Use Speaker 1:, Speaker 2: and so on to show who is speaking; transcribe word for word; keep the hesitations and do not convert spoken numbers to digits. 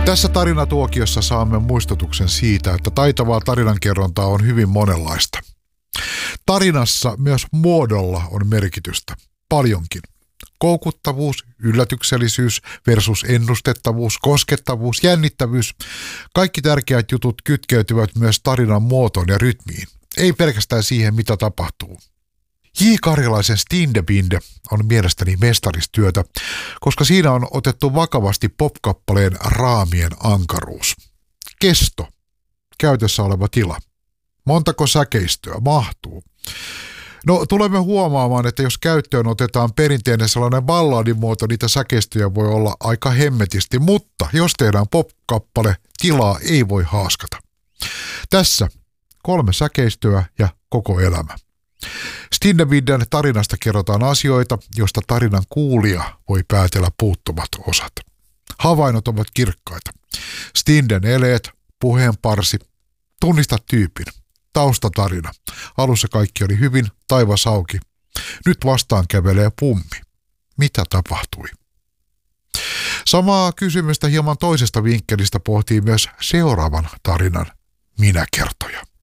Speaker 1: Tässä tarinatuokiossa saamme muistutuksen siitä, että taitavaa tarinankerrontaa on hyvin monenlaista. Tarinassa myös muodolla on merkitystä, paljonkin. Koukuttavuus, yllätyksellisyys versus ennustettavuus, koskettavuus, jännittävyys. Kaikki tärkeät jutut kytkeytyvät myös tarinan muotoon ja rytmiin. Ei pelkästään siihen, mitä tapahtuu. J. Karjalaisen Stinderbinde on mielestäni mestaristyötä, koska siinä on otettu vakavasti popkappaleen raamien ankaruus. Kesto. Käytössä oleva tila. Montako säkeistöä mahtuu? No, tulemme huomaamaan, että jos käyttöön otetaan perinteinen sellainen balladimuoto, niitä säkeistöjä voi olla aika hemmetisti, mutta jos tehdään popkappale, tilaa ei voi haaskata. Tässä kolme säkeistöä ja koko elämä. Stinderbinden tarinasta kerrotaan asioita, joista tarinan kuulija voi päätellä puuttuvat osat. Havainnot ovat kirkkaita. Stinden eleet, puheenparsi, tunnista tyypin, taustatarina. Alussa kaikki oli hyvin, taivas auki. Nyt vastaan kävelee pummi. Mitä tapahtui? Samaa kysymystä hieman toisesta vinkkelistä pohtii myös seuraavan tarinan minäkertoja.